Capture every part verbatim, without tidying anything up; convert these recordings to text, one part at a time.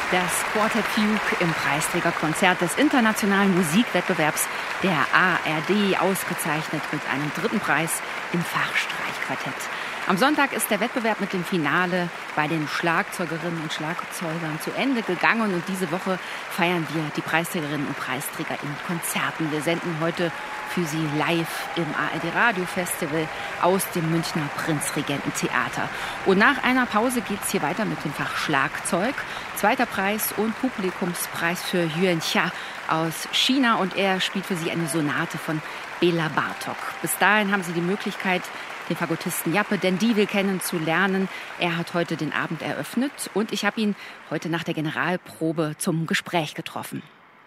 Das Quartet Fugue im Preisträgerkonzert des internationalen Musikwettbewerbs der A R D, ausgezeichnet mit einem dritten Preis im Fach Streichquartett. Am Sonntag ist der Wettbewerb mit dem Finale bei den Schlagzeugerinnen und Schlagzeugern zu Ende gegangen und diese Woche feiern wir die Preisträgerinnen und Preisträger in Konzerten. Wir senden heute für Sie live im A R D Radio Festival aus dem Münchner Prinzregententheater. Und nach einer Pause geht es hier weiter mit dem Fach Schlagzeug. Zweiter Preis und Publikumspreis für Yuan Xia aus China und er spielt für Sie eine Sonate von Bela Bartok. Bis dahin haben Sie die Möglichkeit, den Fagottisten Jappe D'Endivil kennenzulernen. Er hat heute den Abend eröffnet und ich habe ihn heute nach der Generalprobe zum Gespräch getroffen.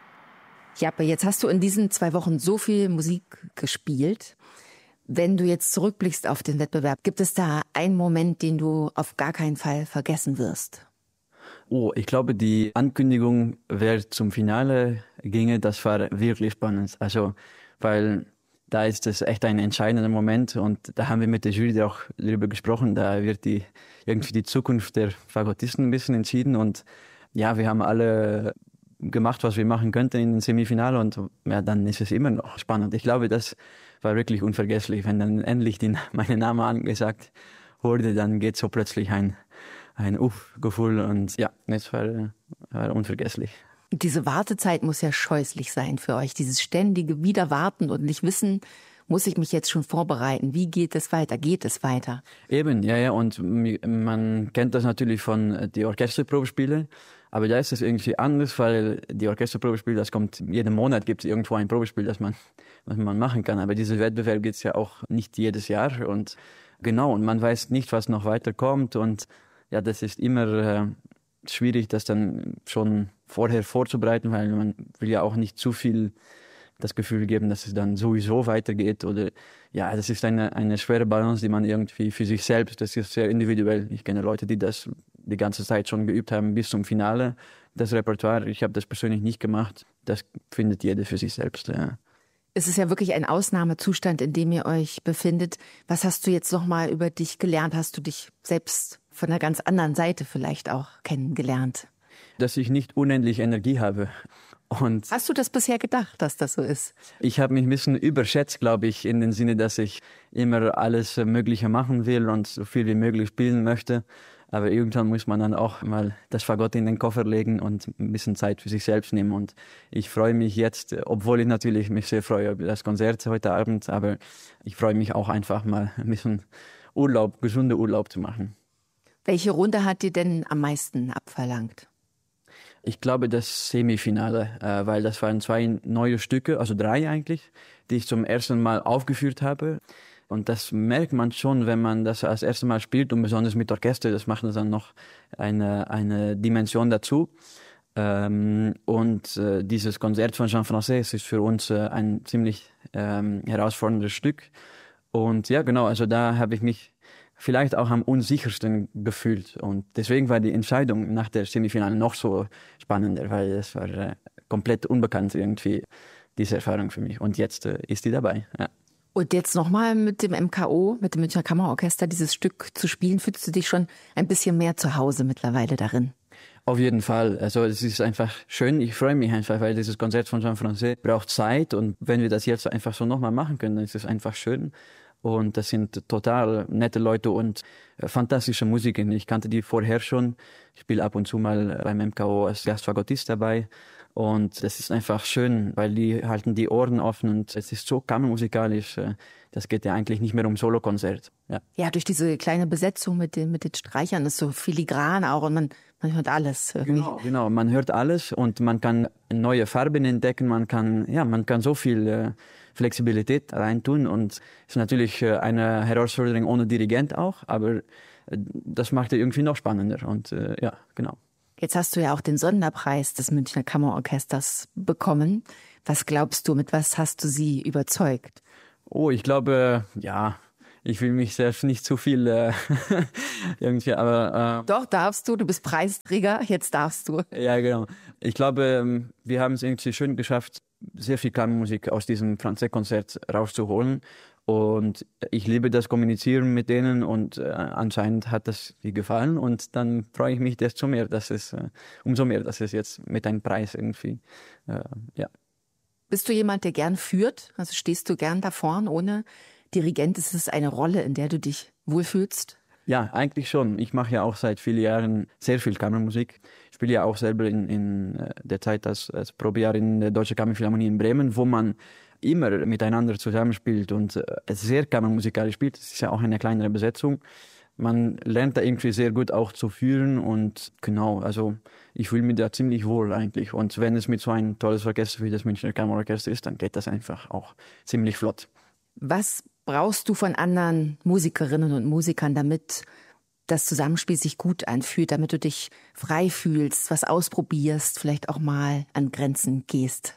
Jappe, jetzt hast du in diesen zwei Wochen so viel Musik gespielt. Wenn du jetzt zurückblickst auf den Wettbewerb, gibt es da einen Moment, den du auf gar keinen Fall vergessen wirst? Oh, ich glaube, die Ankündigung, wer zum Finale ginge, das war wirklich spannend. Also, weil da ist es echt ein entscheidender Moment und da haben wir mit der Jury auch darüber gesprochen. Da wird die irgendwie die Zukunft der Fagottisten ein bisschen entschieden und ja, wir haben alle gemacht, was wir machen könnten in den Semifinale und ja, dann ist es immer noch spannend. Ich glaube, das war wirklich unvergesslich, wenn dann endlich die, meine Name angesagt wurde, dann geht so plötzlich ein ein Uff-Gefühl und ja, das war, war unvergesslich. Diese Wartezeit muss ja scheußlich sein für euch, dieses ständige Wiederwarten und nicht wissen, muss ich mich jetzt schon vorbereiten, wie geht es weiter, geht es weiter? Eben, ja, ja, und man kennt das natürlich von die Orchesterprobespiele, aber da ist es irgendwie anders, weil die Orchesterprobespiele, das kommt, jeden Monat gibt es irgendwo ein Probespiel, das man, was man machen kann, aber dieser Wettbewerb gibt es ja auch nicht jedes Jahr und genau, und man weiß nicht, was noch weiterkommt und ja, das ist immer äh, schwierig, das dann schon vorher vorzubereiten, weil man will ja auch nicht zu viel das Gefühl geben, dass es dann sowieso weitergeht. Oder ja, das ist eine, eine schwere Balance, die man irgendwie für sich selbst, das ist sehr individuell. Ich kenne Leute, die das die ganze Zeit schon geübt haben bis zum Finale, das Repertoire. Ich habe das persönlich nicht gemacht. Das findet jeder für sich selbst, ja. Es ist ja wirklich ein Ausnahmezustand, in dem ihr euch befindet. Was hast du jetzt noch mal über dich gelernt? Hast du dich selbst von einer ganz anderen Seite vielleicht auch kennengelernt? Dass ich nicht unendlich Energie habe. Und hast du das bisher gedacht, dass das so ist? Ich habe mich ein bisschen überschätzt, glaube ich, in dem Sinne, dass ich immer alles Mögliche machen will und so viel wie möglich spielen möchte. Aber irgendwann muss man dann auch mal das Fagott in den Koffer legen und ein bisschen Zeit für sich selbst nehmen. Und ich freue mich jetzt, obwohl ich natürlich mich sehr freue über das Konzert heute Abend, aber ich freue mich auch einfach mal ein bisschen Urlaub, gesunder Urlaub zu machen. Welche Runde hat dir denn am meisten abverlangt? Ich glaube das Semifinale, äh, weil das waren zwei neue Stücke, also drei eigentlich, die ich zum ersten Mal aufgeführt habe. Und das merkt man schon, wenn man das als erstes Mal spielt und besonders mit Orchester, das macht dann noch eine, eine Dimension dazu. Ähm, und äh, dieses Konzert von Jean Francis ist für uns äh, ein ziemlich ähm, herausforderndes Stück. Und ja, genau, also da habe ich mich vielleicht auch am unsichersten gefühlt. Und deswegen war die Entscheidung nach der Semifinale noch so spannender, weil es war äh, komplett unbekannt irgendwie, diese Erfahrung für mich. Und jetzt äh, ist die dabei, ja. Und jetzt nochmal mit dem M K O, mit dem Münchner Kammerorchester, dieses Stück zu spielen, fühlst du dich schon ein bisschen mehr zu Hause mittlerweile darin? Auf jeden Fall. Also es ist einfach schön. Ich freue mich einfach, weil dieses Konzert von Jean Francis braucht Zeit. Und wenn wir das jetzt einfach so nochmal machen können, dann ist es einfach schön. Und das sind total nette Leute und äh, fantastische Musiker. Ich kannte die vorher schon. Ich spiele ab und zu mal beim M K O als Gastfagottist dabei. Und das ist einfach schön, weil die halten die Ohren offen und es ist so kammermusikalisch. Das geht ja eigentlich nicht mehr um Solokonzert. Ja, ja, durch diese kleine Besetzung mit den, mit den Streichern ist so filigran auch und man, man hört alles irgendwie. Genau, genau, man hört alles und man kann neue Farben entdecken, man kann, ja, man kann so viel äh, Flexibilität reintun und es ist natürlich äh, eine Herausforderung ohne Dirigent auch, aber äh, das macht es irgendwie noch spannender und äh, ja, genau. Jetzt hast du ja auch den Sonderpreis des Münchner Kammerorchesters bekommen. Was glaubst du, mit was hast du sie überzeugt? Oh, ich glaube, ja, ich will mich selbst nicht zu viel äh, irgendwie, aber... Äh, Doch, darfst du, du bist Preisträger, jetzt darfst du. Ja, genau. Ich glaube, wir haben es irgendwie schön geschafft, sehr viel Kammermusik aus diesem Französisch-Konzert rauszuholen. Und ich liebe das Kommunizieren mit denen und äh, anscheinend hat das dir gefallen und dann freue ich mich desto mehr, dass es, äh, umso mehr, dass es jetzt mit einem Preis irgendwie, äh, ja. Bist du jemand, der gern führt? Also stehst du gern da vorn ohne Dirigent? Ist es eine Rolle, in der du dich wohlfühlst? Ja, eigentlich schon. Ich mache ja auch seit vielen Jahren sehr viel Kammermusik. Ich spiele ja auch selber in, in der Zeit als, als Probejahr in der Deutschen Kammerphilharmonie in Bremen, wo man immer miteinander zusammenspielt und äh, sehr kammermusikalisch spielt. Das ist ja auch eine kleinere Besetzung. Man lernt da irgendwie sehr gut auch zu führen und genau, also ich fühle mich da ziemlich wohl eigentlich. Und wenn es mit so ein tolles Orchester wie das Münchner Kammerorchester ist, dann geht das einfach auch ziemlich flott. Was brauchst du von anderen Musikerinnen und Musikern, damit das Zusammenspiel sich gut anfühlt, damit du dich frei fühlst, was ausprobierst, vielleicht auch mal an Grenzen gehst?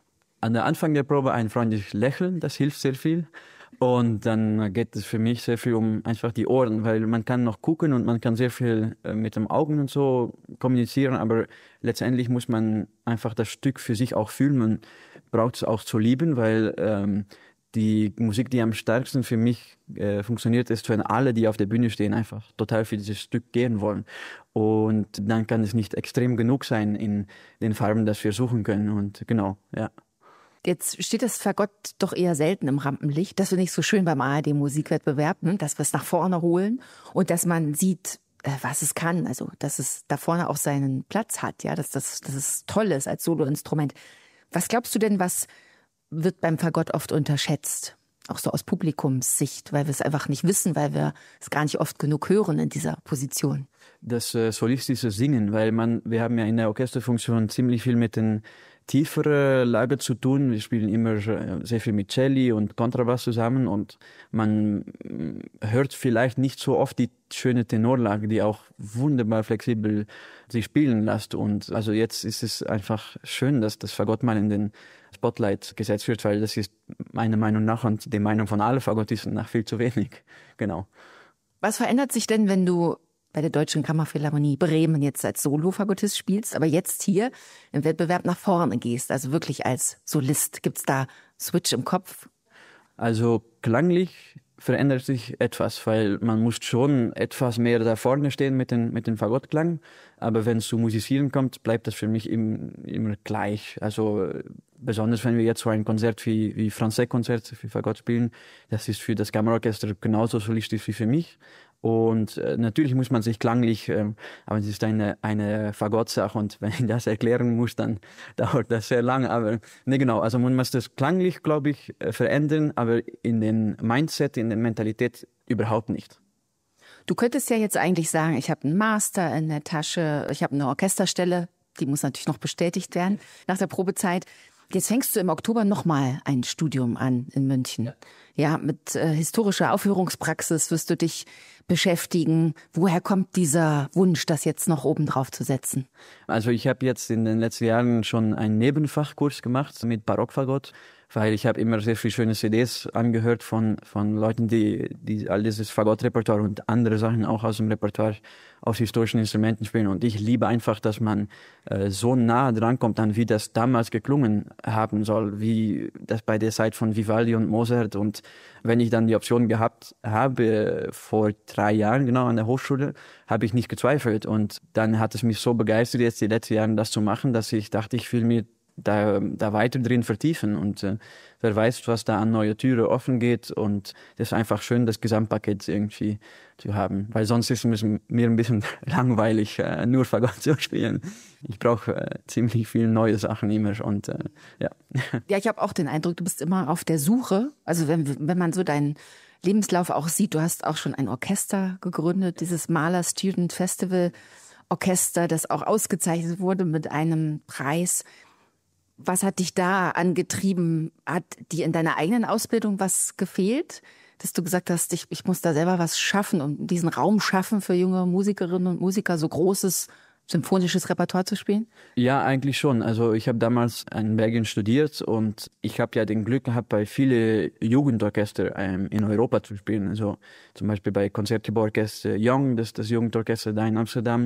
An der Anfang der Probe ein freundliches Lächeln, das hilft sehr viel. Und dann geht es für mich sehr viel um einfach die Ohren, weil man kann noch gucken und man kann sehr viel mit den Augen und so kommunizieren, aber letztendlich muss man einfach das Stück für sich auch fühlen. Man braucht es auch zu lieben, weil ähm, die Musik, die am stärksten für mich äh, funktioniert, ist, wenn alle, die auf der Bühne stehen, einfach total für dieses Stück gehen wollen. Und dann kann es nicht extrem genug sein in den Farben, das wir suchen können. Und genau, ja. Jetzt steht das Fagott doch eher selten im Rampenlicht. Das finde ich so schön beim A R D-Musikwettbewerb, ne? Dass wir es nach vorne holen und dass man sieht, äh, was es kann. Also, dass es da vorne auch seinen Platz hat, ja, dass das, dass es toll ist als Soloinstrument. Was glaubst du denn, was wird beim Fagott oft unterschätzt? Auch so aus Publikumssicht, weil wir es einfach nicht wissen, weil wir es gar nicht oft genug hören in dieser Position. Das äh, solistische Singen, weil man, wir haben ja in der Orchesterfunktion ziemlich viel mit den tieferen Lagen zu tun. Wir spielen immer sehr viel mit Celli und Kontrabass zusammen und man hört vielleicht nicht so oft die schöne Tenorlage, die auch wunderbar flexibel sich spielen lässt. Und also jetzt ist es einfach schön, dass das Fagott mal in den Spotlight gesetzt wird, weil das ist meiner Meinung nach und die Meinung von allen Fagottisten nach viel zu wenig. Genau. Was verändert sich denn, wenn du bei der Deutschen Kammerphilharmonie Bremen jetzt als Solo-Fagottist spielst, aber jetzt hier im Wettbewerb nach vorne gehst, also wirklich als Solist? Gibt's da Switch im Kopf? Also klanglich verändert sich etwas, weil man muss schon etwas mehr da vorne stehen mit den, mit dem Fagottklang. Aber wenn es zu Musizieren kommt, bleibt das für mich im, immer gleich. Also besonders wenn wir jetzt so ein Konzert wie, wie Francais-Konzert für Fagott spielen, das ist für das Kammerorchester genauso solistisch wie für mich. Und äh, natürlich muss man sich klanglich, ähm, aber es ist eine, eine Fagott-Sache und wenn ich das erklären muss, dann dauert das sehr lange. Aber ne, genau, also man muss das klanglich, glaube ich, äh, verändern, aber in den Mindset, in der Mentalität überhaupt nicht. Du könntest ja jetzt eigentlich sagen, ich habe einen Master in der Tasche, ich habe eine Orchesterstelle, die muss natürlich noch bestätigt werden nach der Probezeit. Jetzt fängst du im Oktober nochmal ein Studium an in München. Ja, ja mit äh, historischer Aufführungspraxis wirst du dich beschäftigen. Woher kommt dieser Wunsch, das jetzt noch oben drauf zu setzen? Also ich habe jetzt in den letzten Jahren schon einen Nebenfachkurs gemacht mit Barockfagott, weil ich habe immer sehr viele schöne C Ds angehört von von Leuten, die die all dieses Fagottrepertoire und andere Sachen auch aus dem Repertoire aus historischen Instrumenten spielen. Und ich liebe einfach, dass man äh, so nah dran kommt an, wie das damals geklungen haben soll, wie das bei der Zeit von Vivaldi und Mozart. Und wenn ich dann die Option gehabt habe, vor drei Jahren genau an der Hochschule, habe ich nicht gezweifelt. Und dann hat es mich so begeistert, jetzt die letzten Jahre das zu machen, dass ich dachte, ich will mir da, da weiter drin vertiefen und äh, wer weiß, was da an neue Türen offen geht und das ist einfach schön, das Gesamtpaket irgendwie zu haben, weil sonst ist es mir ein bisschen langweilig, äh, nur Fagott zu spielen. Ich brauche äh, ziemlich viele neue Sachen immer und äh, ja. Ja, ich habe auch den Eindruck, du bist immer auf der Suche, also wenn, wenn man so deinen Lebenslauf auch sieht, du hast auch schon ein Orchester gegründet, dieses Mahler Student Festival Orchester, das auch ausgezeichnet wurde mit einem Preis. Was hat dich da angetrieben? Hat dir in deiner eigenen Ausbildung was gefehlt? Dass du gesagt hast, ich, ich muss da selber was schaffen und diesen Raum schaffen für junge Musikerinnen und Musiker, so großes symphonisches Repertoire zu spielen? Ja, eigentlich schon. Also ich habe damals in Belgien studiert und ich habe ja den Glück gehabt, bei vielen Jugendorchester ähm, in Europa zu spielen. Also zum Beispiel bei Concertgebouworchester Young, das ist das Jugendorchester da in Amsterdam,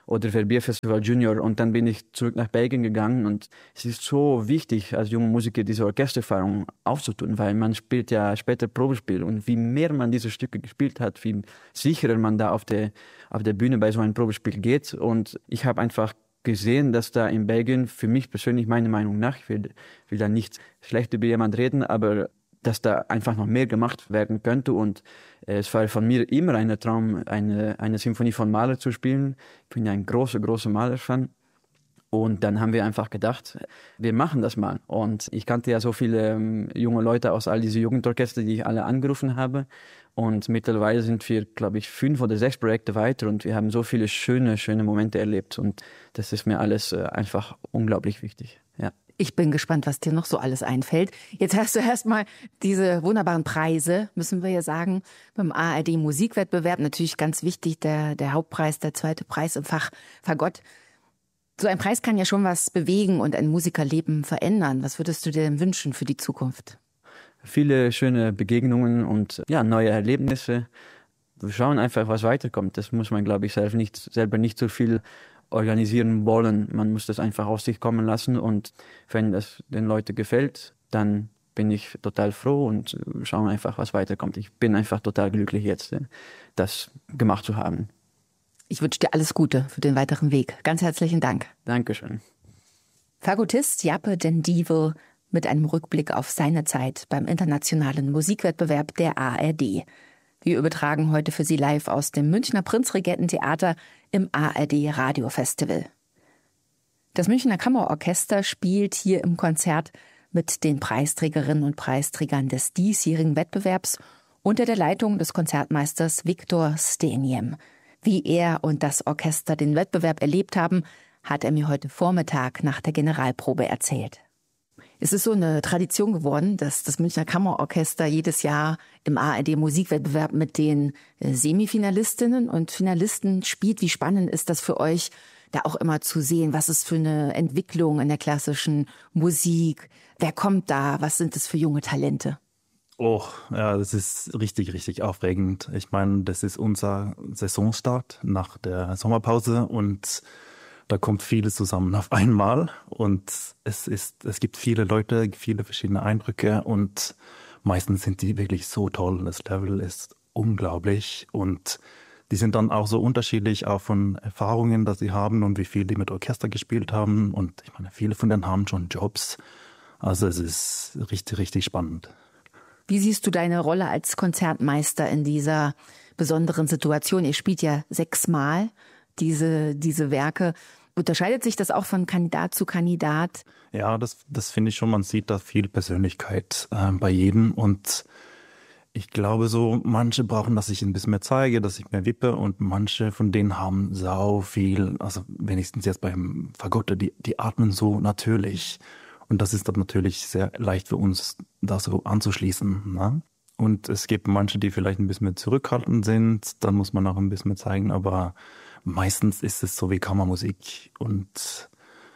oder Verbierfestival Junior. Und dann bin ich zurück nach Belgien gegangen und es ist so wichtig, als junger Musiker diese Orchestererfahrung aufzutun, weil man spielt ja später Probespiel und wie mehr man diese Stücke gespielt hat, wie sicherer man da auf der, auf der Bühne bei so einem Probespiel geht. Und ich habe einfach gesehen, dass da in Belgien, für mich persönlich, meiner Meinung nach, ich will, will da nicht schlecht über jemand reden, aber dass da einfach noch mehr gemacht werden könnte. Und äh, es war von mir immer ein Traum, eine, eine Symphonie von Mahler zu spielen. Ich bin ja ein großer, großer Mahler-Fan. Und dann haben wir einfach gedacht, wir machen das mal. Und ich kannte ja so viele ähm, junge Leute aus all diese Jugendorchester, die ich alle angerufen habe. Und mittlerweile sind wir, glaube ich, fünf oder sechs Projekte weiter und wir haben so viele schöne, schöne Momente erlebt. Und das ist mir alles äh, einfach unglaublich wichtig. Ja. Ich bin gespannt, was dir noch so alles einfällt. Jetzt hast du erstmal diese wunderbaren Preise, müssen wir ja sagen, beim A R D-Musikwettbewerb. Natürlich ganz wichtig, der, der Hauptpreis, der zweite Preis im Fach Fagott. So ein Preis kann ja schon was bewegen und ein Musikerleben verändern. Was würdest du dir denn wünschen für die Zukunft? Viele schöne Begegnungen und ja, neue Erlebnisse. Wir schauen einfach, was weiterkommt. Das muss man, glaube ich, selber nicht, selber nicht so viel organisieren wollen. Man muss das einfach aus sich kommen lassen und wenn das den Leuten gefällt, dann bin ich total froh und schauen einfach, was weiterkommt. Ich bin einfach total glücklich jetzt, das gemacht zu haben. Ich wünsche dir alles Gute für den weiteren Weg. Ganz herzlichen Dank. Dankeschön. Fagottist Jappe den Dievel mit einem Rückblick auf seine Zeit beim internationalen Musikwettbewerb der A R D. Wir übertragen heute für Sie live aus dem Münchner Prinzregententheater im A R D Radiofestival. Das Münchner Kammerorchester spielt hier im Konzert mit den Preisträgerinnen und Preisträgern des diesjährigen Wettbewerbs unter der Leitung des Konzertmeisters Viktor Steniem. Wie er und das Orchester den Wettbewerb erlebt haben, hat er mir heute Vormittag nach der Generalprobe erzählt. Es ist so eine Tradition geworden, dass das Münchner Kammerorchester jedes Jahr im A R D-Musikwettbewerb mit den Semifinalistinnen und Finalisten spielt. Wie spannend ist das für euch, da auch immer zu sehen, was ist für eine Entwicklung in der klassischen Musik? Wer kommt da? Was sind das für junge Talente? Oh, ja, das ist richtig, richtig aufregend. Ich meine, das ist unser Saisonstart nach der Sommerpause und da kommt vieles zusammen auf einmal und es ist, es gibt viele Leute, viele verschiedene Eindrücke und meistens sind die wirklich so toll. Das Level ist unglaublich und die sind dann auch so unterschiedlich auch von Erfahrungen, dass sie haben und wie viel die mit Orchester gespielt haben und ich meine, viele von denen haben schon Jobs. Also es ist richtig, richtig spannend. Wie siehst du deine Rolle als Konzertmeister in dieser besonderen Situation? Ihr spielt ja sechsmal diese, diese Werke. Unterscheidet sich das auch von Kandidat zu Kandidat? Ja, das, das finde ich schon. Man sieht da viel Persönlichkeit äh, bei jedem. Und ich glaube so, manche brauchen, dass ich ein bisschen mehr zeige, dass ich mehr wippe. Und manche von denen haben sau viel, also wenigstens jetzt beim Fagotte, die, die atmen so natürlich. Und das ist dann natürlich sehr leicht für uns, da so anzuschließen. Ne? Und es gibt manche, die vielleicht ein bisschen mehr zurückhaltend sind. Dann muss man auch ein bisschen mehr zeigen. Aber meistens ist es so wie Kammermusik. Und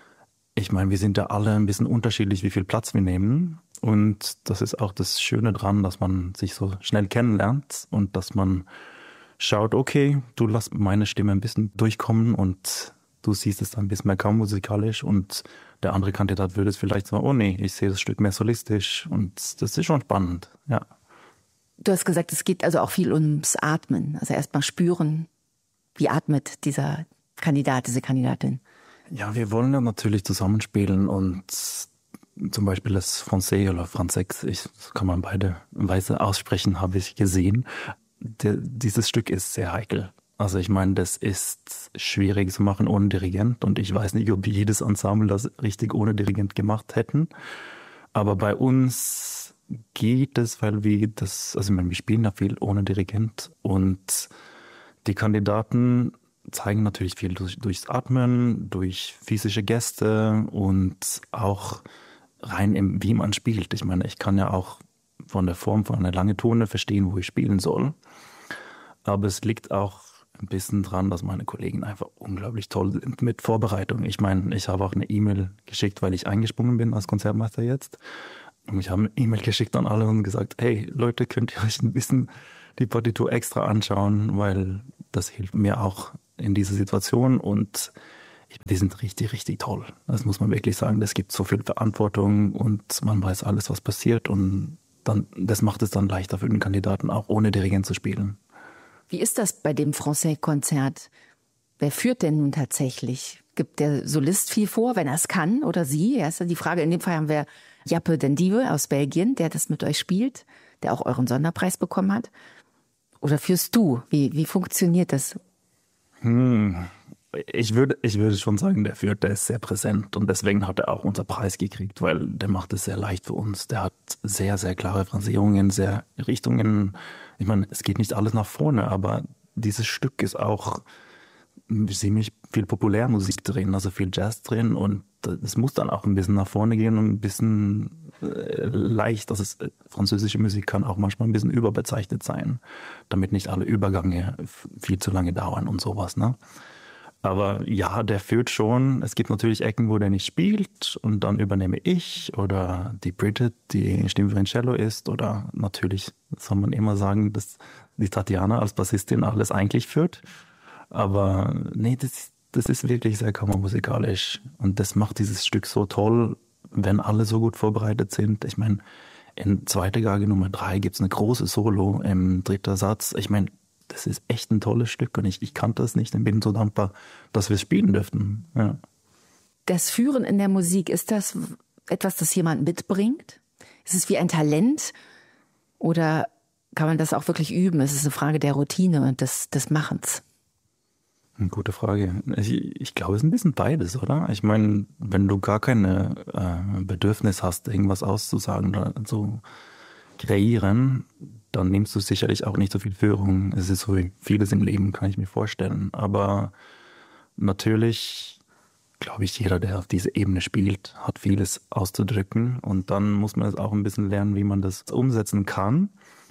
ich meine, wir sind ja alle ein bisschen unterschiedlich, wie viel Platz wir nehmen. Und das ist auch das Schöne dran, dass man sich so schnell kennenlernt und dass man schaut, okay, du lass meine Stimme ein bisschen durchkommen und du siehst es dann ein bisschen mehr kammermusikalisch und der andere Kandidat würde es vielleicht sagen, oh nee, ich sehe das Stück mehr solistisch und das ist schon spannend, ja. Du hast gesagt, es geht also auch viel ums Atmen, also erstmal spüren, wie atmet dieser Kandidat, diese Kandidatin? Ja, wir wollen ja natürlich zusammenspielen und zum Beispiel das Français oder Fransex, ich kann man beide Weise aussprechen, habe ich gesehen. Der, dieses Stück ist sehr heikel. Also ich meine, das ist schwierig zu machen ohne Dirigent und ich weiß nicht, ob jedes Ensemble das richtig ohne Dirigent gemacht hätten. Aber bei uns geht es, weil wir das, also ich meine, wir spielen ja viel ohne Dirigent und die Kandidaten zeigen natürlich viel durch, durchs Atmen, durch physische Geste und auch rein im, wie man spielt. Ich meine, ich kann ja auch von der Form von einer langen Tone verstehen, wo ich spielen soll. Aber es liegt auch ein bisschen dran, dass meine Kollegen einfach unglaublich toll sind mit Vorbereitung. Ich meine, ich habe auch eine E-Mail geschickt, weil ich eingesprungen bin als Konzertmeister jetzt. Und ich habe eine E-Mail geschickt an alle und gesagt, hey Leute, könnt ihr euch ein bisschen die Partitur extra anschauen, weil das hilft mir auch in dieser Situation und ich, die sind richtig, richtig toll. Das muss man wirklich sagen. Es gibt so viel Verantwortung und man weiß alles, was passiert und dann, das macht es dann leichter für den Kandidaten, auch ohne Dirigent zu spielen. Wie ist das bei dem Francais-Konzert? Wer führt denn nun tatsächlich? Gibt der Solist viel vor, wenn er es kann oder sie? Ja, ist ja die Frage. In dem Fall haben wir Jappe den Dieve aus Belgien, der das mit euch spielt, der auch euren Sonderpreis bekommen hat. Oder führst du? Wie, wie funktioniert das? Hm. Ich würde, ich würde schon sagen, der führt, der ist sehr präsent und deswegen hat er auch unser Preis gekriegt, weil der macht es sehr leicht für uns. Der hat sehr, sehr klare Phrasierungen, sehr Richtungen. Ich meine, es geht nicht alles nach vorne, aber dieses Stück ist auch ziemlich viel Populärmusik drin, also viel Jazz drin und es muss dann auch ein bisschen nach vorne gehen und ein bisschen äh, leicht, dass es französische Musik kann auch manchmal ein bisschen überbezeichnet sein, damit nicht alle Übergänge viel zu lange dauern und sowas, ne? Aber ja, der führt schon. Es gibt natürlich Ecken, wo der nicht spielt und dann übernehme ich oder die Bridget, die Stimme für ein Cello ist oder natürlich soll man immer sagen, dass die Tatjana als Bassistin alles eigentlich führt. Aber nee, das, das ist wirklich sehr kammermusikalisch und das macht dieses Stück so toll, wenn alle so gut vorbereitet sind. Ich meine, in zweiter Geige Nummer drei gibt es eine große Solo im dritten Satz. Ich meine, das ist echt ein tolles Stück und ich, ich kannte es nicht und bin so dankbar, dass wir es spielen dürften. Ja. Das Führen in der Musik, ist das etwas, das jemand mitbringt? Ist es wie ein Talent oder kann man das auch wirklich üben? Es ist eine Frage der Routine und des, des Machens. Eine gute Frage. Ich, ich glaube, es ist ein bisschen beides, oder? Ich meine, wenn du gar keine äh, Bedürfnis hast, irgendwas auszusagen oder zu kreieren, dann nimmst du sicherlich auch nicht so viel Führung. Es ist so wie vieles im Leben, kann ich mir vorstellen. Aber natürlich, glaube ich, jeder, der auf dieser Ebene spielt, hat vieles auszudrücken. Und dann muss man es auch ein bisschen lernen, wie man das umsetzen kann.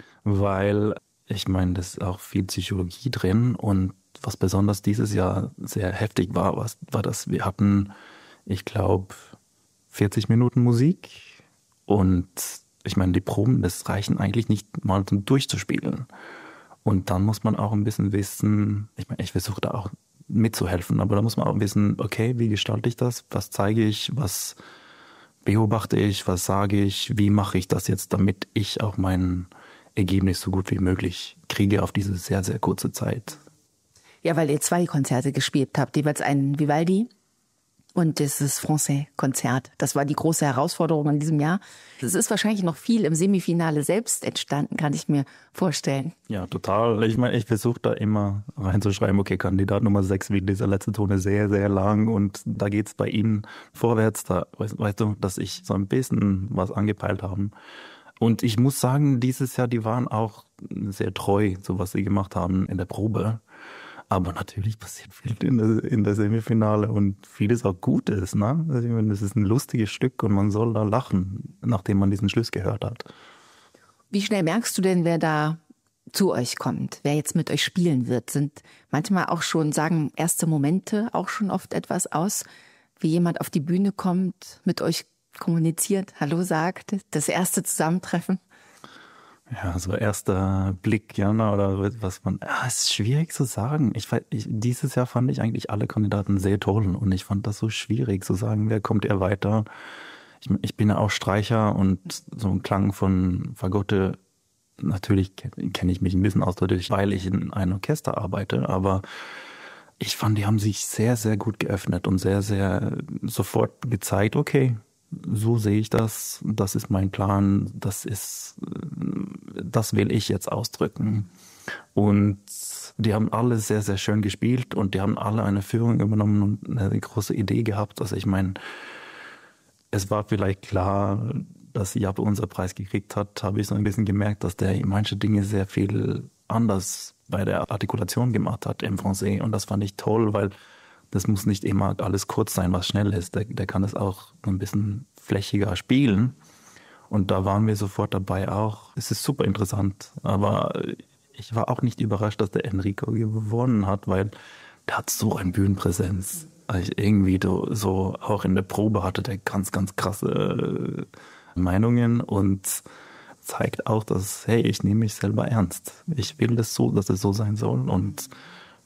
Weil, ich meine, das ist auch viel Psychologie drin. Und was besonders dieses Jahr sehr heftig war, war, war dass wir hatten, ich glaube, vierzig Minuten Musik und ich meine, die Proben, das reichen eigentlich nicht mal zum Durchzuspielen. Und dann muss man auch ein bisschen wissen, ich meine, ich versuche da auch mitzuhelfen, aber da muss man auch wissen, okay, wie gestalte ich das? Was zeige ich? Was beobachte ich? Was sage ich? Wie mache ich das jetzt, damit ich auch mein Ergebnis so gut wie möglich kriege auf diese sehr, sehr kurze Zeit? Ja, weil ihr zwei Konzerte gespielt habt, jeweils einen Vivaldi und dieses Francais-Konzert. Das war die große Herausforderung in diesem Jahr. Es ist wahrscheinlich noch viel im Semifinale selbst entstanden, kann ich mir vorstellen. Ja, total. Ich meine, ich versuche da immer reinzuschreiben, okay, Kandidat Nummer sechs, wie dieser letzte Ton ist sehr, sehr lang und da geht's bei Ihnen vorwärts. Da weißt, weißt du, dass ich so ein bisschen was angepeilt haben. Und ich muss sagen, dieses Jahr, die waren auch sehr treu, so was sie gemacht haben in der Probe. Aber natürlich passiert viel in der, in der Semifinale und vieles auch Gutes, ne? Also ich meine, das ist ein lustiges Stück und man soll da lachen, nachdem man diesen Schluss gehört hat. Wie schnell merkst du denn, wer da zu euch kommt, wer jetzt mit euch spielen wird? Sind manchmal auch schon, sagen erste Momente auch schon oft etwas aus, wie jemand auf die Bühne kommt, mit euch kommuniziert, Hallo sagt, das erste Zusammentreffen? Ja, so erster Blick, ja, oder was man, ja, es ist schwierig zu sagen. Ich, ich, dieses Jahr fand ich eigentlich alle Kandidaten sehr toll und ich fand das so schwierig zu sagen, wer kommt eher weiter. Ich, ich bin ja auch Streicher und so ein Klang von Fagotte, natürlich kenne ich mich ein bisschen aus, dadurch, weil ich in einem Orchester arbeite, aber ich fand, die haben sich sehr, sehr gut geöffnet und sehr, sehr sofort gezeigt, okay, so sehe ich das, das ist mein Plan, das ist, das will ich jetzt ausdrücken. Und die haben alle sehr, sehr schön gespielt und die haben alle eine Führung übernommen und eine große Idee gehabt. Also ich meine, es war vielleicht klar, dass Jappe unser Preis gekriegt hat, habe ich so ein bisschen gemerkt, dass der manche Dinge sehr viel anders bei der Artikulation gemacht hat im Francais. Und das fand ich toll, weil das muss nicht immer alles kurz sein, was schnell ist. Der, der kann es auch ein bisschen flächiger spielen. Und da waren wir sofort dabei auch. Es ist super interessant. Aber ich war auch nicht überrascht, dass der Enrico gewonnen hat, weil der hat so eine Bühnenpräsenz. Also irgendwie so auch in der Probe hatte der ganz, ganz krasse Meinungen und zeigt auch, dass, hey, ich nehme mich selber ernst. Ich will das so, dass es so sein soll und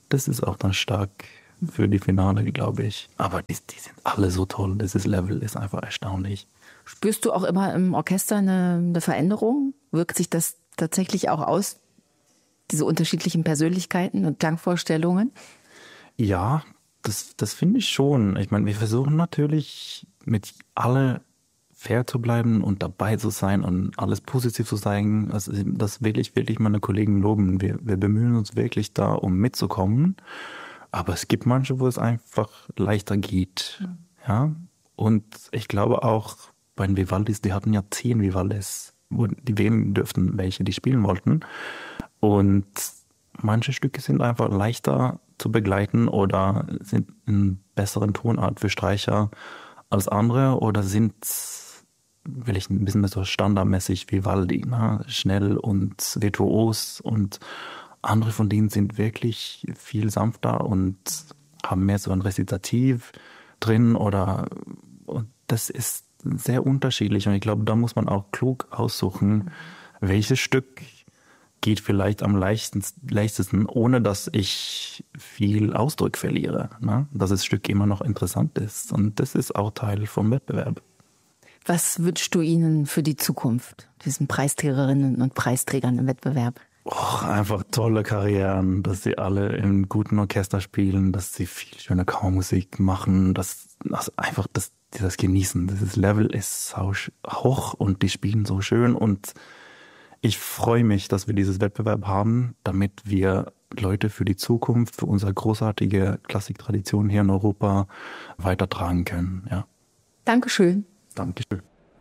das ist auch dann stark für die Finale, glaube ich. Aber die, die sind alle so toll. Dieses Level ist einfach erstaunlich. Spürst du auch immer im Orchester eine, eine Veränderung? Wirkt sich das tatsächlich auch aus, diese unterschiedlichen Persönlichkeiten und Klangvorstellungen? Ja, das, das finde ich schon. Ich meine, wir versuchen natürlich mit alle fair zu bleiben und dabei zu sein und alles positiv zu sagen. Also das will ich wirklich meine Kollegen loben. Wir, wir bemühen uns wirklich da, um mitzukommen. Aber es gibt manche, wo es einfach leichter geht. Mhm. Ja? Und ich glaube auch bei den Vivaldis, die hatten ja zehn Vivaldis, wo die wählen dürften, welche die spielen wollten. Und manche Stücke sind einfach leichter zu begleiten oder sind in besseren Tonart für Streicher als andere oder sind, will ich ein bisschen mehr so standardmäßig Vivaldi, ne? Schnell und virtuos, und andere von denen sind wirklich viel sanfter und haben mehr so ein Rezitativ drin oder, und das ist sehr unterschiedlich und ich glaube, da muss man auch klug aussuchen, welches Stück geht vielleicht am leichtesten, leichtesten, ohne dass ich viel Ausdruck verliere, ne? Dass das Stück immer noch interessant ist. Und das ist auch Teil vom Wettbewerb. Was wünschst du ihnen für die Zukunft, diesen Preisträgerinnen und Preisträgern im Wettbewerb? Och, einfach tolle Karrieren, dass sie alle im guten Orchester spielen, dass sie viel schöne Kammermusik machen, dass also einfach das, das genießen. Dieses Level ist so hoch und die spielen so schön und ich freue mich, dass wir dieses Wettbewerb haben, damit wir Leute für die Zukunft, für unsere großartige Klassiktradition hier in Europa weitertragen können. Ja. Dankeschön. Dankeschön.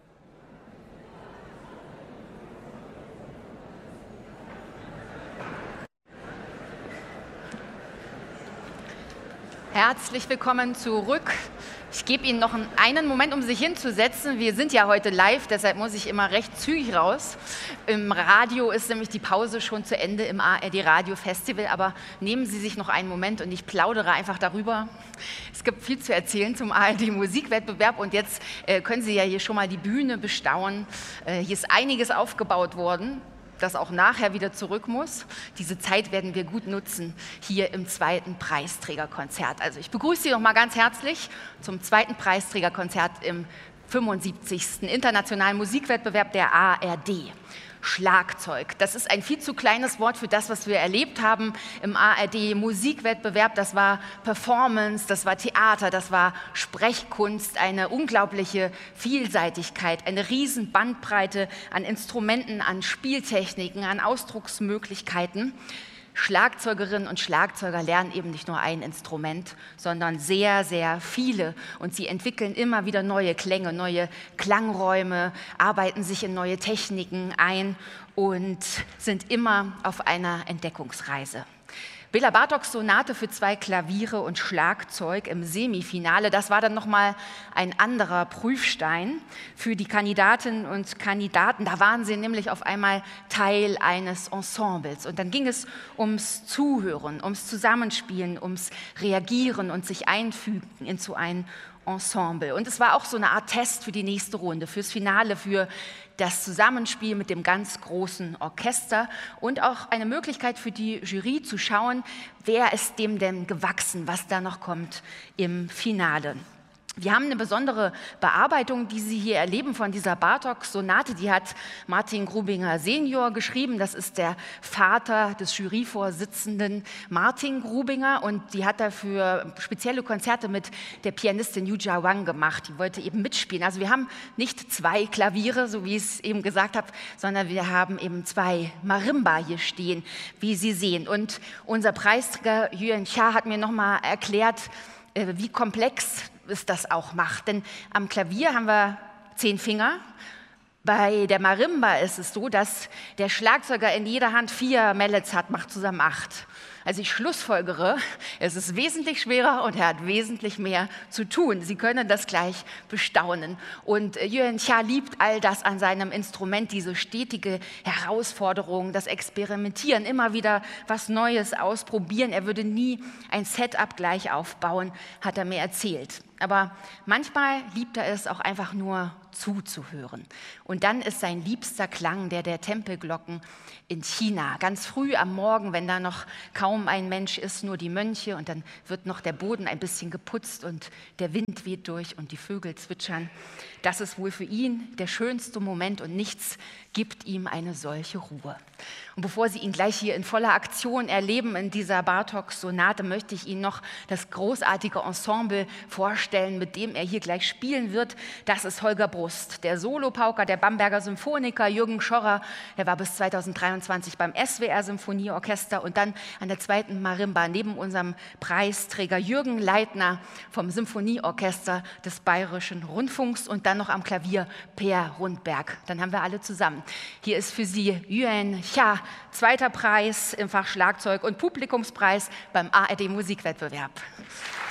Herzlich willkommen zurück. Ich gebe Ihnen noch einen Moment, um sich hinzusetzen. Wir sind ja heute live, deshalb muss ich immer recht zügig raus. Im Radio ist nämlich die Pause schon zu Ende im A R D Radio Festival, aber nehmen Sie sich noch einen Moment und ich plaudere einfach darüber. Es gibt viel zu erzählen zum A R D Musikwettbewerb und jetzt äh, können Sie ja hier schon mal die Bühne bestaunen. Äh, hier ist einiges aufgebaut worden, das auch nachher wieder zurück muss. Diese Zeit werden wir gut nutzen hier im zweiten Preisträgerkonzert. Also ich begrüße Sie noch mal ganz herzlich zum zweiten Preisträgerkonzert im fünfundsiebzigsten Internationalen Musikwettbewerb der A R D. Schlagzeug. Das ist ein viel zu kleines Wort für das, was wir erlebt haben im A R D-Musikwettbewerb. Das war Performance, das war Theater, das war Sprechkunst, eine unglaubliche Vielseitigkeit, eine riesen Bandbreite an Instrumenten, an Spieltechniken, an Ausdrucksmöglichkeiten. Schlagzeugerinnen und Schlagzeuger lernen eben nicht nur ein Instrument, sondern sehr, sehr viele. Und sie entwickeln immer wieder neue Klänge, neue Klangräume, arbeiten sich in neue Techniken ein und sind immer auf einer Entdeckungsreise. Béla Bartóks Sonate für zwei Klaviere und Schlagzeug im Semifinale, das war dann nochmal ein anderer Prüfstein für die Kandidatinnen und Kandidaten. Da waren sie nämlich auf einmal Teil eines Ensembles. Und dann ging es ums Zuhören, ums Zusammenspielen, ums Reagieren und sich einfügen in so ein Ensemble. Und es war auch so eine Art Test für die nächste Runde, fürs Finale, für das Zusammenspiel mit dem ganz großen Orchester und auch eine Möglichkeit für die Jury zu schauen, wer ist dem denn gewachsen, was da noch kommt im Finale. Wir haben eine besondere Bearbeitung, die Sie hier erleben von dieser Bartók-Sonate. Die hat Martin Grubinger Senior geschrieben. Das ist der Vater des Juryvorsitzenden Martin Grubinger. Und die hat dafür spezielle Konzerte mit der Pianistin Yuja Wang gemacht. Die wollte eben mitspielen. Also wir haben nicht zwei Klaviere, so wie ich es eben gesagt habe, sondern wir haben eben zwei Marimba hier stehen, wie Sie sehen. Und unser Preisträger Yuan Cha hat mir nochmal erklärt, wie komplex es das auch macht. Denn am Klavier haben wir zehn Finger. Bei der Marimba ist es so, dass der Schlagzeuger in jeder Hand vier Mallets hat, macht zusammen acht. Also ich schlussfolgere, es ist wesentlich schwerer und er hat wesentlich mehr zu tun. Sie können das gleich bestaunen. Und Yuan Cha liebt all das an seinem Instrument, diese stetige Herausforderung, das Experimentieren, immer wieder was Neues ausprobieren. Er würde nie ein Setup gleich aufbauen, hat er mir erzählt. Aber manchmal liebt er es auch einfach nur zuzuhören. Und dann ist sein liebster Klang der der Tempelglocken in China. Ganz früh am Morgen, wenn da noch kaum ein Mensch ist, nur die Mönche, und dann wird noch der Boden ein bisschen geputzt und der Wind weht durch und die Vögel zwitschern. Das ist wohl für ihn der schönste Moment und nichts gibt ihm eine solche Ruhe. Und bevor Sie ihn gleich hier in voller Aktion erleben in dieser Bartók-Sonate, möchte ich Ihnen noch das großartige Ensemble vorstellen, mit dem er hier gleich spielen wird. Das ist Holger Brust, der Solopauker der Bamberger Symphoniker, Jürgen Schorrer, der war bis zweitausenddreiundzwanzig beim S W R Symphonieorchester, und dann an der zweiten Marimba neben unserem Preisträger Jürgen Leitner vom Symphonieorchester des Bayerischen Rundfunks und dann noch am Klavier Per Rundberg. Dann haben wir alle zusammen. Hier ist für Sie Yuan Cha, zweiter Preis im Fach Schlagzeug und Publikumspreis beim A R D Musikwettbewerb.